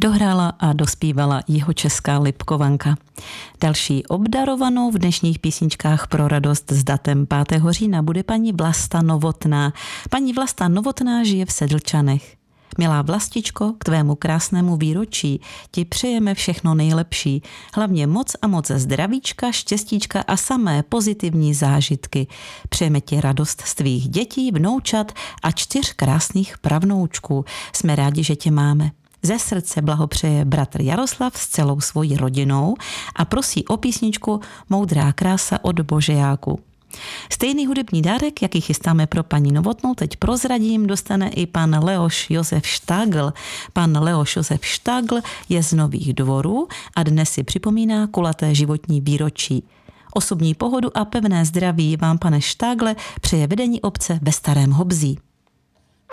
Dohrála a dospívala jihočeská Lipkovanka. Další obdarovanou v dnešních písničkách pro radost s datem 5. října bude paní Vlasta Novotná. Paní Vlasta Novotná žije v Sedlčanech. Milá Vlastičko, k tvému krásnému výročí ti přejeme všechno nejlepší. Hlavně moc a moc zdravíčka, štěstíčka a samé pozitivní zážitky. Přejeme ti radost z tvých dětí, vnoučat a 4 krásných pravnoučků. Jsme rádi, že tě máme. Ze srdce blahopřeje bratr Jaroslav s celou svojí rodinou a prosí o písničku Moudrá krása od Božejáku. Stejný hudební dárek, jaký chystáme pro paní Novotnou, teď prozradím, dostane i pan Leoš Josef Štagl. Pan Leoš Josef Štagl je z Nových Dvorů a dnes si připomíná kulaté životní výročí. Osobní pohodu a pevné zdraví vám, pane Štágle, přeje vedení obce ve Starém Hobzí.